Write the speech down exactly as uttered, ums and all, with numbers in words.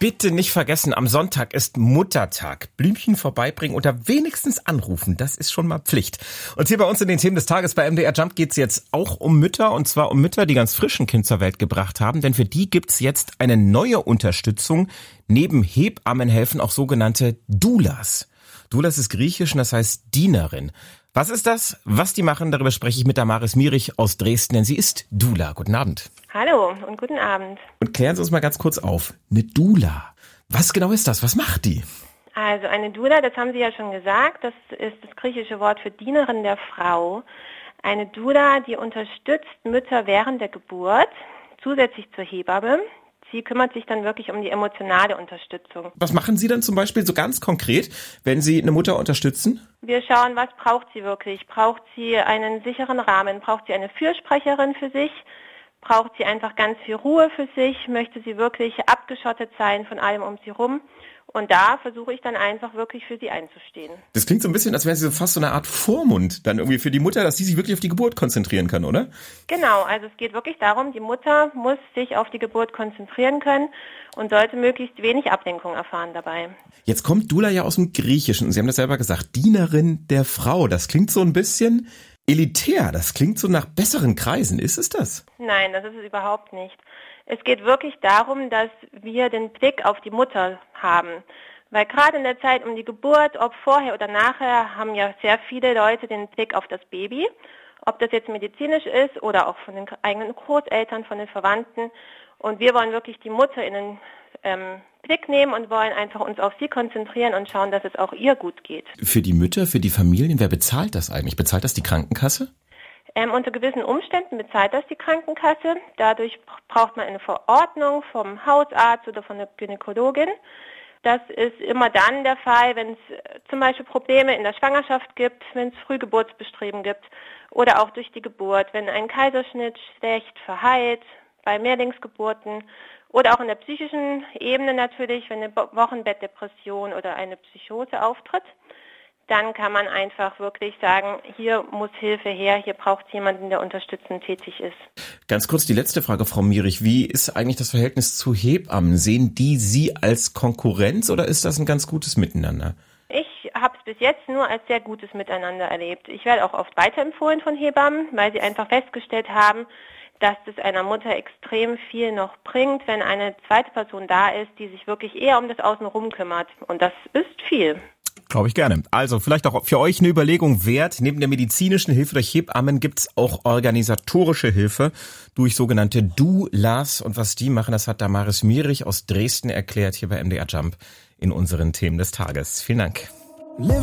Bitte nicht vergessen, am Sonntag ist Muttertag. Blümchen vorbeibringen oder wenigstens anrufen, das ist schon mal Pflicht. Und hier bei uns in den Themen des Tages bei M D R Jump geht's jetzt auch um Mütter, und zwar um Mütter, die ganz frischen Kind zur Welt gebracht haben, denn für die gibt's jetzt eine neue Unterstützung. Neben Hebammen helfen auch sogenannte Doulas. Doulas ist griechisch und das heißt Dienerin. Was ist das? Was die machen, darüber spreche ich mit Damaris Mierich aus Dresden, denn sie ist Doula. Guten Abend. Hallo und guten Abend. Und klären Sie uns mal ganz kurz auf. Eine Doula. Was genau ist das? Was macht die? Also eine Doula, das haben Sie ja schon gesagt, das ist das griechische Wort für Dienerin der Frau. Eine Doula, die unterstützt Mütter während der Geburt, zusätzlich zur Hebamme. Sie kümmert sich dann wirklich um die emotionale Unterstützung. Was machen Sie dann zum Beispiel so ganz konkret, wenn Sie eine Mutter unterstützen? Wir schauen, was braucht sie wirklich? Braucht sie einen sicheren Rahmen? Braucht sie eine Fürsprecherin für sich? Braucht sie einfach ganz viel Ruhe für sich? Möchte sie wirklich abgeschottet sein von allem um sie rum? Und da versuche ich dann einfach wirklich für sie einzustehen. Das klingt so ein bisschen, als wäre sie so fast so eine Art Vormund dann irgendwie für die Mutter, dass sie sich wirklich auf die Geburt konzentrieren kann, oder? Genau, also es geht wirklich darum, die Mutter muss sich auf die Geburt konzentrieren können und sollte möglichst wenig Ablenkung erfahren dabei. Jetzt kommt Doula ja aus dem Griechischen und Sie haben das selber gesagt, Dienerin der Frau. Das klingt so ein bisschen elitär, das klingt so nach besseren Kreisen. Ist es das? Nein, das ist es überhaupt nicht. Es geht wirklich darum, dass wir den Blick auf die Mutter haben. Weil gerade in der Zeit um die Geburt, ob vorher oder nachher, haben ja sehr viele Leute den Blick auf das Baby. Ob das jetzt medizinisch ist oder auch von den eigenen Großeltern, von den Verwandten. Und wir wollen wirklich die Mutter in den ähm, Blick nehmen und wollen einfach uns auf sie konzentrieren und schauen, dass es auch ihr gut geht. Für die Mütter, für die Familien, wer bezahlt das eigentlich? Bezahlt das die Krankenkasse? Ähm, unter gewissen Umständen bezahlt das die Krankenkasse. Dadurch braucht man eine Verordnung vom Hausarzt oder von der Gynäkologin. Das ist immer dann der Fall, wenn es zum Beispiel Probleme in der Schwangerschaft gibt, wenn es Frühgeburtsbestreben gibt oder auch durch die Geburt, wenn ein Kaiserschnitt schlecht verheilt, bei Mehrlingsgeburten oder auch in der psychischen Ebene natürlich, wenn eine Wochenbettdepression oder eine Psychose auftritt. Dann kann man einfach wirklich sagen, hier muss Hilfe her, hier braucht es jemanden, der unterstützend tätig ist. Ganz kurz die letzte Frage, Frau Mierich. Wie ist eigentlich das Verhältnis zu Hebammen? Sehen die Sie als Konkurrenz oder ist das ein ganz gutes Miteinander? Ich habe es bis jetzt nur als sehr gutes Miteinander erlebt. Ich werde auch oft weiterempfohlen von Hebammen, weil sie einfach festgestellt haben, dass es einer Mutter extrem viel noch bringt, wenn eine zweite Person da ist, die sich wirklich eher um das Außenrum kümmert. Und das ist viel. Glaube ich gerne. Also vielleicht auch für euch eine Überlegung wert. Neben der medizinischen Hilfe durch Hebammen gibt's auch organisatorische Hilfe durch sogenannte Doulas. Und was die machen, das hat Damaris Mierich aus Dresden erklärt hier bei M D R Jump in unseren Themen des Tages. Vielen Dank.